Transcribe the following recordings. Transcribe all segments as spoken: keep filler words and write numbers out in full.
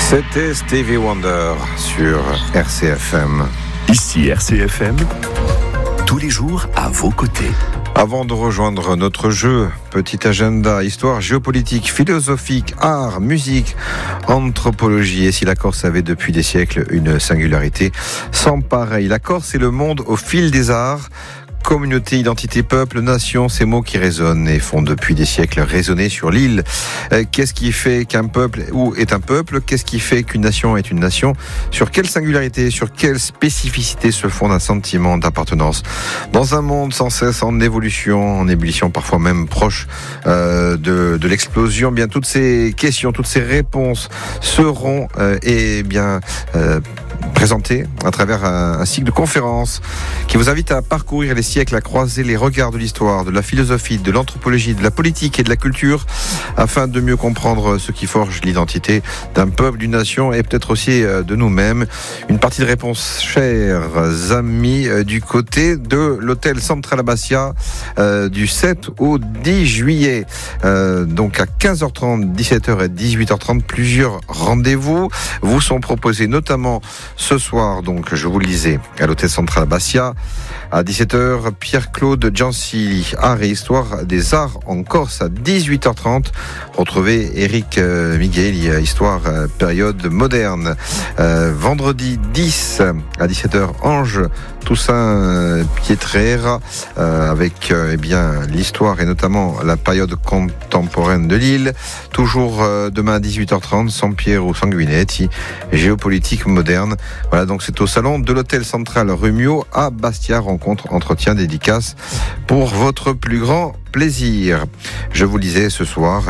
C'était Stevie Wonder sur R C F M. Ici R C F M, tous les jours à vos côtés. Avant de rejoindre notre jeu, petit agenda, histoire géopolitique, philosophique, art, musique, anthropologie. Et si la Corse avait depuis des siècles une singularité sans pareil. La Corse est le monde au fil des arts. Communauté, identité, peuple, nation, ces mots qui résonnent et font depuis des siècles résonner sur l'île. Euh, qu'est-ce qui fait qu'un peuple ou est un peuple ? Qu'est-ce qui fait qu'une nation est une nation ? Sur quelle singularité, sur quelle spécificité se fonde un sentiment d'appartenance ? Dans un monde sans cesse en évolution, en ébullition, parfois même proche euh, de, de l'explosion, bien toutes ces questions, toutes ces réponses seront euh, et bien euh, présentées à travers un, un cycle de conférences qui vous invite à parcourir les siècles, à croiser les regards de l'histoire, de la philosophie, de l'anthropologie, de la politique et de la culture, afin de mieux comprendre ce qui forge l'identité d'un peuple, d'une nation et peut-être aussi de nous-mêmes. Une partie de réponse, chers amis, du côté de l'hôtel Central Abbazia euh, du sept au dix juillet. Euh, donc à quinze heures trente, dix-sept heures et dix-huit heures trente, plusieurs rendez-vous vous sont proposés, notamment ce soir, donc je vous le disais, à l'hôtel Central Abbazia. À dix-sept heures, Pierre-Claude Giancilli, art et histoire des arts en Corse. À dix-huit heures trente, retrouvez Eric Migueli, histoire période moderne. Euh, vendredi dix à dix-sept heures, Ange Toussaint Pietrera, euh, avec euh, eh bien l'histoire et notamment la période contemporaine de l'île. Toujours euh, demain à dix-huit heures trente, Sampiero Sanguinetti, géopolitique moderne. Voilà, donc c'est au salon de l'hôtel Central rue Mio à Bastia. Rencontre, entretien, dédicace pour votre plus grand plaisir. Je vous le disais ce soir,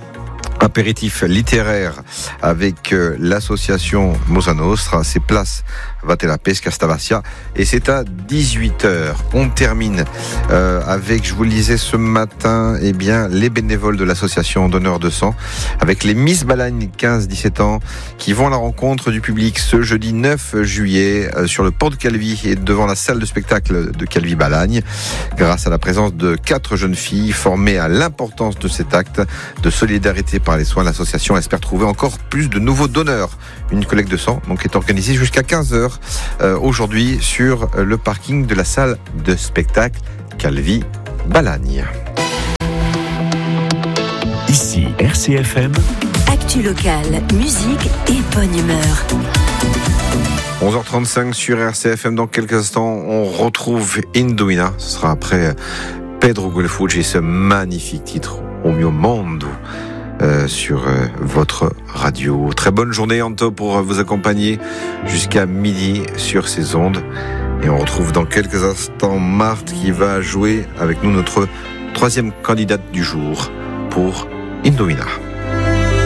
apéritif littéraire avec euh, l'association Mosa Nostra, c'est place Vatela Pesca Stavassia et c'est à dix-huit heures. On termine euh, avec, je vous le disais ce matin, eh bien, les bénévoles de l'association Donneurs de sang avec les Miss Balagne quinze dix-sept ans qui vont à la rencontre du public ce jeudi neuf juillet euh, sur le port de Calvi et devant la salle de spectacle de Calvi-Balagne grâce à la présence de quatre jeunes filles formées à l'importance de cet acte de solidarité par les soins. L'association espère trouver encore plus de nouveaux donneurs. Une collecte de sang donc, est organisée jusqu'à quinze heures euh, aujourd'hui sur le parking de la salle de spectacle Calvi-Balagne. Ici R C F M. Actu locale, musique et bonne humeur. onze heures trente-cinq sur R C F M. Dans quelques instants, on retrouve Indouina. Ce sera après Pedro Guelfucci, ce magnifique titre Au mio mondo. Euh, sur euh, votre radio. Très bonne journée Anto pour euh, vous accompagner jusqu'à midi sur ces ondes et on retrouve dans quelques instants Marthe qui va jouer avec nous notre troisième candidate du jour pour Indouina.